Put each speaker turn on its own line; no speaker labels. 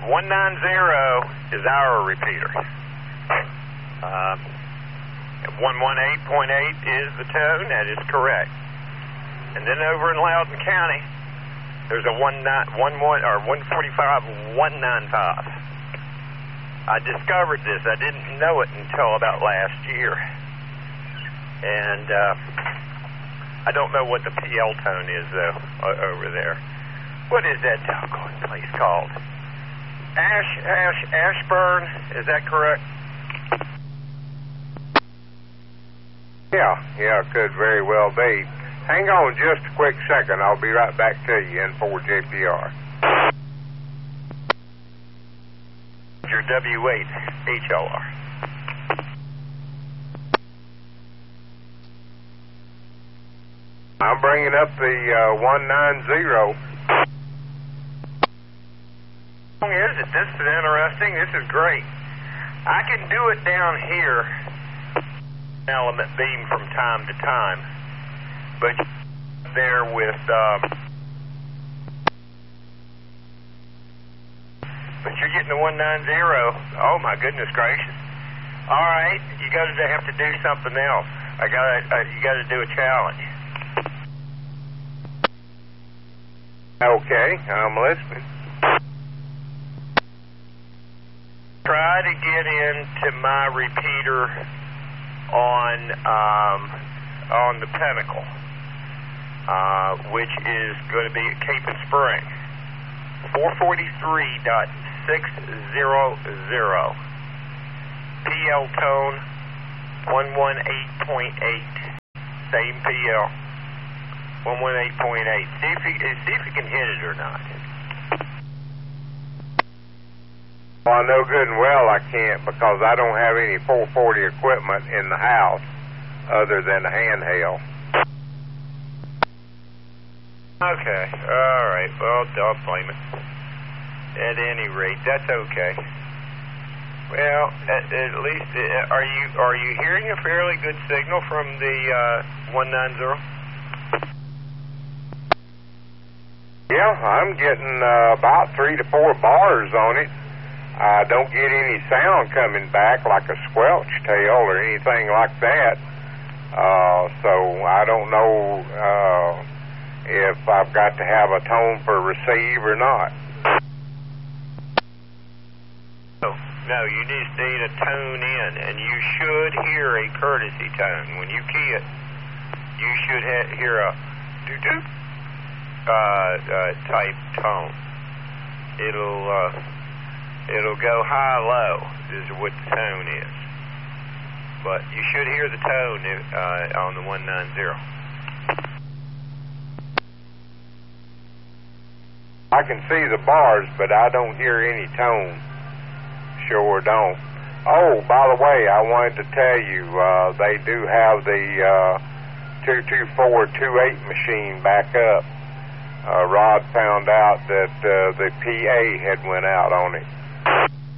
190 is our repeater. 118.8 is the tone. That is correct. And then over in Loudoun County, there's a 145 195. I discovered this. I didn't know it until about last year. And I don't know what the PL tone is, though, over there. What is that doggone place called? Ashburn, is that correct?
Yeah, could very well be. Hang on just a quick second. I'll be right back to you in 4JPR.
Your W8 HLR.
I'm bringing up the 190.
Is it? This is interesting. This is great. I can do it down here, element beam from time to time, but there with but you're getting the 190. Oh my goodness gracious! All right, you got to have to do something else. You got to do a challenge.
Okay, I'm listening.
Try to get into my repeater on the Pinnacle, which is going to be at Cape and Spring. 443.600. PL tone 118.8. Same PL. 118.8. See if you can hit it or not.
Well, I know good and well I can't because I don't have any 440 equipment in the house other than a handheld.
Okay, all right. Well, don't blame it. At any rate, that's okay. Well, at least, are you hearing a fairly good signal from the 190?
Yeah, I'm getting about 3 to 4 bars on it. I don't get any sound coming back like a squelch tail or anything like that. So I don't know if I've got to have a tone for receive or not.
No, you just need a tone in, and you should hear a courtesy tone. When you key it, you should hear a doo-doo type tone. It'll go high-low is what the tone is. But you should hear the tone on the 190.
I can see the bars, but I don't hear any tone. Sure don't. Oh, by the way, I wanted to tell you, they do have the 224-28 machine back up. Rod found out that the PA had went out on it.